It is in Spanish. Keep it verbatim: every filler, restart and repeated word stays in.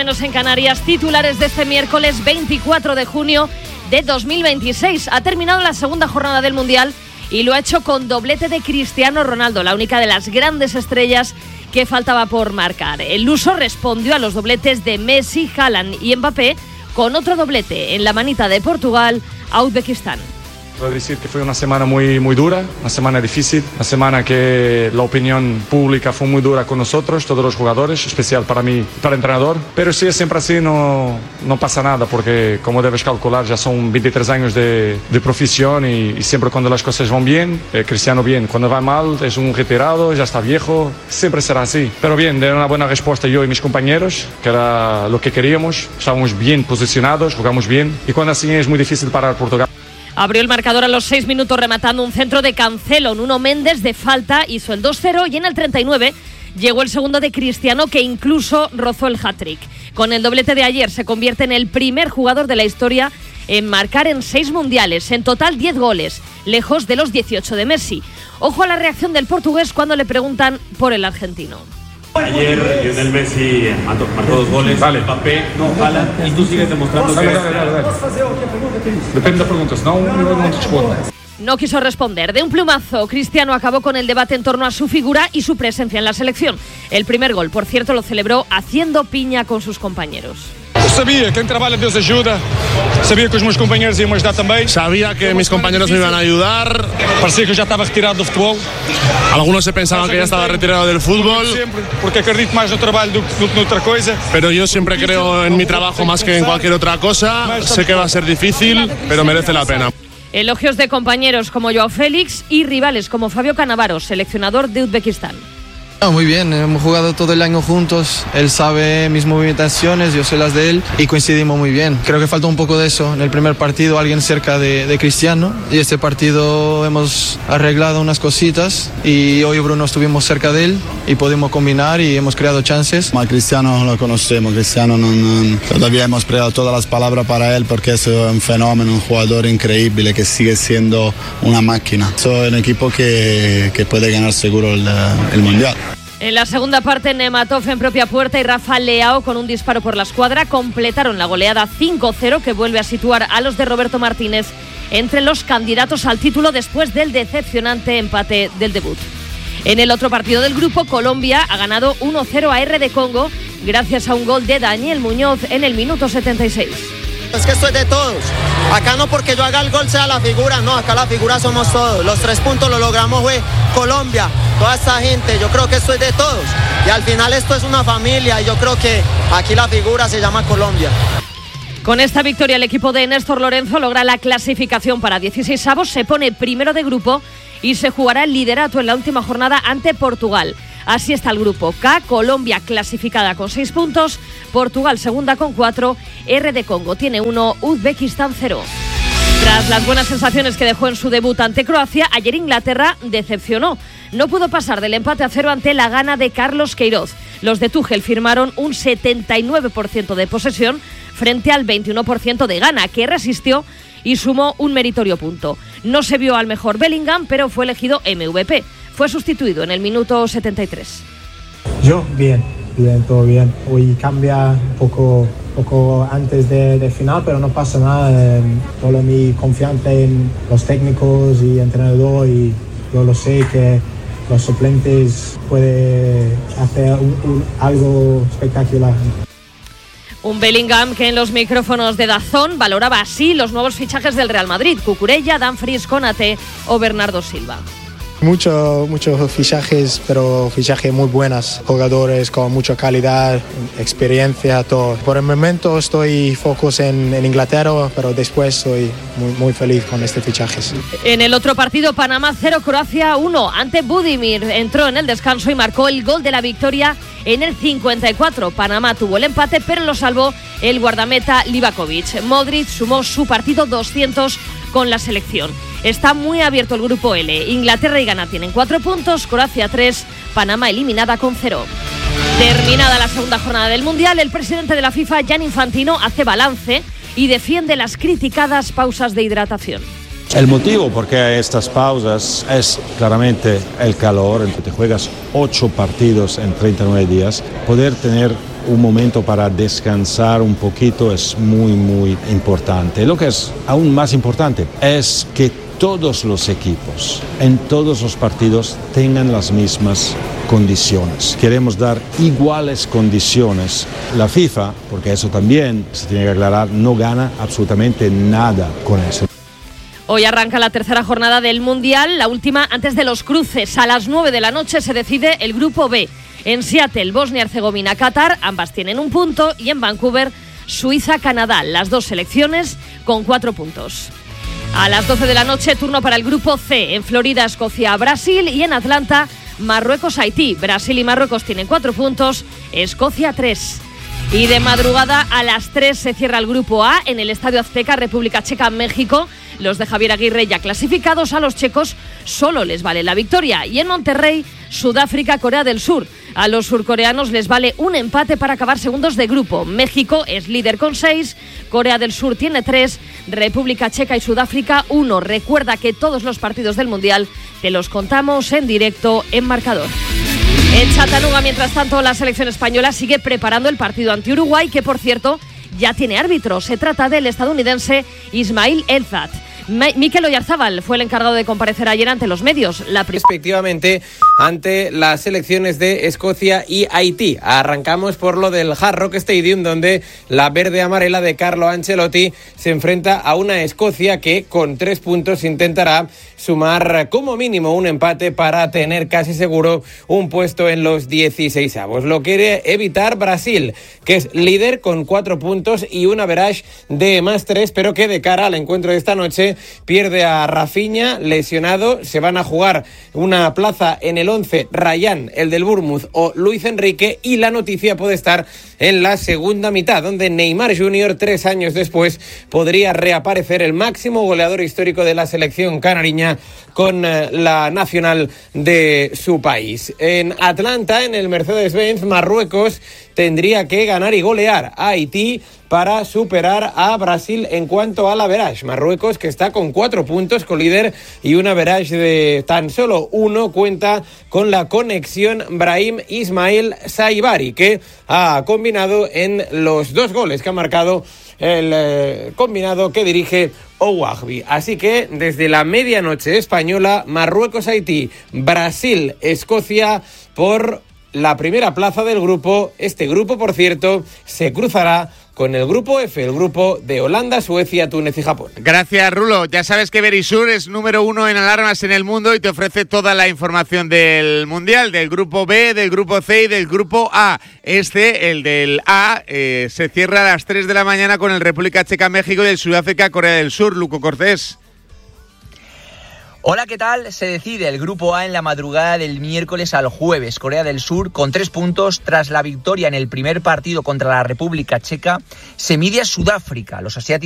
En Canarias, titulares de este miércoles veinticuatro de junio de dos mil veintiséis. Ha terminado la segunda jornada del Mundial y lo ha hecho con doblete de Cristiano Ronaldo, la única de las grandes estrellas que faltaba por marcar. El luso respondió a los dobletes de Messi, Haaland y Mbappé con otro doblete en la manita de Portugal a Uzbekistán. Puedo decir que fue una semana muy, muy dura, una semana difícil, una semana que la opinión pública fue muy dura con nosotros, todos los jugadores, especial para mí, para el entrenador. Pero si es siempre así, no, no pasa nada, porque como debes calcular, ya son veintitrés años de, de profesión y, y siempre cuando las cosas van bien, eh, Cristiano bien. Cuando va mal, es un retirado, ya está viejo, siempre será así. Pero bien, de una buena respuesta yo y mis compañeros, que era lo que queríamos, estábamos bien posicionados, jugamos bien, y cuando así es muy difícil parar Portugal. Abrió el marcador a los seis minutos rematando un centro de Cancelo. Nuno Méndez de falta hizo el dos cero y en el treinta y nueve llegó el segundo de Cristiano, que incluso rozó el hat-trick. Con el doblete de ayer se convierte en el primer jugador de la historia en marcar en seis mundiales. En total diez goles, lejos de los dieciocho de Messi. Ojo a la reacción del portugués cuando le preguntan por el argentino. Ayer Lionel Messi marcó, marcó dos goles, vale. Mbappé, no, Haaland, y tú sigues demostrando dale, que... Dale, dale, dale. Depende de preguntas, no, no, no, no, No quiso responder. De un plumazo, Cristiano acabó con el debate en torno a su figura y su presencia en la selección. El primer gol, por cierto, lo celebró haciendo piña con sus compañeros. Sabía, quien trabaja Dios ayuda. Sabía que los mis compañeros iban a ayudar también. Sabía que mis compañeros me iban a ayudar. Parecía que ya estaba retirado del fútbol. Algunos se pensaban que ya estaba retirado del fútbol. Siempre, porque acredito más en el trabajo do que en otra cosa. Pero yo siempre creo en mi trabajo más que en cualquier otra cosa. Sé que va a ser difícil, pero merece la pena. Elogios de compañeros como Joao Félix y rivales como Fabio Cannavaro, seleccionador de Uzbekistán. No, muy bien, hemos jugado todo el año juntos, él sabe mis movimentaciones, yo sé las de él y coincidimos muy bien. Creo que faltó un poco de eso en el primer partido, alguien cerca de, de Cristiano, y este partido hemos arreglado unas cositas y hoy Bruno estuvimos cerca de él y pudimos combinar y hemos creado chances. Ma Cristiano lo conocemos, Cristiano no, no, todavía hemos creado todas las palabras para él porque es un fenómeno, un jugador increíble que sigue siendo una máquina. Soy un equipo que, que puede ganar seguro el, el Mundial. En la segunda parte, Nematov en propia puerta y Rafa Leao con un disparo por la escuadra completaron la goleada cinco cero que vuelve a situar a los de Roberto Martínez entre los candidatos al título después del decepcionante empate del debut. En el otro partido del grupo, Colombia ha ganado uno cero a R D Congo gracias a un gol de Daniel Muñoz en el minuto setenta y seis. Es que esto es de todos. Acá no porque yo haga el gol sea la figura, no, acá la figura somos todos. Los tres puntos lo logramos fue Colombia, toda esta gente, yo creo que esto es de todos. Y al final esto es una familia y yo creo que aquí la figura se llama Colombia. Con esta victoria el equipo de Néstor Lorenzo logra la clasificación para dieciseisavos, se pone primero de grupo y se jugará el liderato en la última jornada ante Portugal. Así está el grupo K, Colombia clasificada con seis puntos, Portugal segunda con cuatro, R D Congo tiene uno, Uzbekistán cero. Tras las buenas sensaciones que dejó en su debut ante Croacia, ayer Inglaterra decepcionó. No pudo pasar del empate a cero ante la Ghana de Carlos Queiroz. Los de Tuchel firmaron un setenta y nueve por ciento de posesión frente al veintiuno por ciento de Ghana, que resistió y sumó un meritorio punto. No se vio al mejor Bellingham, pero fue elegido M V P. Fue sustituido en el minuto setenta y tres. Yo, bien, bien, todo bien. Hoy cambia un poco, poco antes de, de final, pero no pasa nada. Eh, toda mi confianza en los técnicos y entrenador, y yo lo sé que los suplentes pueden hacer un, un, algo espectacular. Un Bellingham que en los micrófonos de DAZN valoraba así los nuevos fichajes del Real Madrid: Cucurella, Dumfries, Konaté o Bernardo Silva. Muchos muchos fichajes, pero fichajes muy buenos, jugadores con mucha calidad, experiencia, todo. Por el momento estoy focus en, en Inglaterra, pero después estoy muy, muy feliz con este fichaje. En el otro partido, Panamá cero, Croacia uno ante Budimir. Entró en el descanso y marcó el gol de la victoria en el cincuenta y cuatro. Panamá tuvo el empate, pero lo salvó el guardameta Livakovic. Modric sumó su partido doscientos con la selección. Está muy abierto el grupo L. Inglaterra y Ghana tienen cuatro puntos, Croacia tres, Panamá eliminada con cero. Terminada la segunda jornada del Mundial, el presidente de la FIFA, Gianni Infantino, hace balance y defiende las criticadas pausas de hidratación. El motivo por qué estas pausas es claramente el calor, en que te juegas ocho partidos en treinta y nueve días, poder tener un momento para descansar un poquito es muy, muy importante. Lo que es aún más importante es que todos los equipos, en todos los partidos, tengan las mismas condiciones. Queremos dar iguales condiciones. La FIFA, porque eso también se tiene que aclarar, no gana absolutamente nada con eso. Hoy arranca la tercera jornada del Mundial, la última antes de los cruces. A las nueve de la noche se decide el Grupo B. En Seattle, Bosnia-Herzegovina, Qatar, ambas tienen un punto, y en Vancouver, Suiza-Canadá, las dos selecciones con cuatro puntos. A las doce de la noche, turno para el Grupo C. En Florida, Escocia, Brasil, y en Atlanta, Marruecos, Haití. Brasil y Marruecos tienen cuatro puntos, Escocia tres. Y de madrugada a las tres se cierra el Grupo A en el Estadio Azteca, República Checa, México. Los de Javier Aguirre ya clasificados, a los checos solo les vale la victoria. Y en Monterrey, Sudáfrica, Corea del Sur. A los surcoreanos les vale un empate para acabar segundos de grupo. México es líder con seis, Corea del Sur tiene tres, República Checa y Sudáfrica uno. Recuerda que todos los partidos del Mundial te los contamos en directo en Marcador. En Chattanooga, mientras tanto, la selección española sigue preparando el partido ante Uruguay, que por cierto ya tiene árbitro. Se trata del estadounidense Ismail Elzat. Mikel Oyarzábal fue el encargado de comparecer ayer ante los medios. La respectivamente ante las selecciones de Escocia y Haití. Arrancamos por lo del Hard Rock Stadium, donde la verde-amarela de Carlo Ancelotti se enfrenta a una Escocia que con tres puntos intentará sumar como mínimo un empate para tener casi seguro un puesto en los dieciseisavos. Lo quiere evitar Brasil, que es líder con cuatro puntos y un average de más tres, pero que de cara al encuentro de esta noche pierde a Rafinha, lesionado. Se van a jugar una plaza en el once, Rayán, el del Bournemouth, o Luis Enrique, y la noticia puede estar en la segunda mitad, donde Neymar junior, tres años después, podría reaparecer el máximo goleador histórico de la selección canariña con eh, la nacional de su país. En Atlanta, en el Mercedes-Benz, Marruecos tendría que ganar y golear a Haití para superar a Brasil en cuanto al average. Marruecos, que está con cuatro puntos, con líder, y un average de tan solo uno, cuenta con la conexión Brahim Ismail Saibari, que ha combinado en los dos goles que ha marcado el eh, combinado que dirige Ouahbi. Así que desde la medianoche española, Marruecos-Haití, Brasil-Escocia por la primera plaza del grupo. Este grupo, por cierto, se cruzará con el grupo F, el grupo de Holanda, Suecia, Túnez y Japón. Gracias, Rulo. Ya sabes que Verisur es número uno en alarmas en el mundo y te ofrece toda la información del Mundial, del grupo B, del grupo C y del grupo A. Este, el del A, eh, se cierra a las tres de la mañana con el República Checa, México, y el Sudáfrica, Corea del Sur. Luco Cortés. Hola, ¿qué tal? Se decide el Grupo A en la madrugada del miércoles al jueves. Corea del Sur, con tres puntos, tras la victoria en el primer partido contra la República Checa, se mide a Sudáfrica. Los asiáticos